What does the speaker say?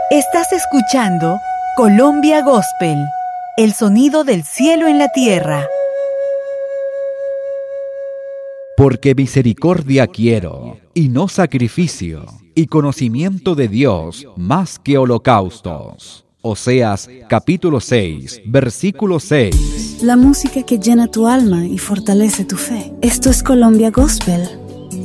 Estás escuchando Colombia Gospel, el sonido del cielo en la tierra. Porque misericordia quiero, y no sacrificio, y conocimiento de Dios más que holocaustos. Oseas capítulo 6, versículo 6. La música que llena tu alma y fortalece tu fe. Esto es Colombia Gospel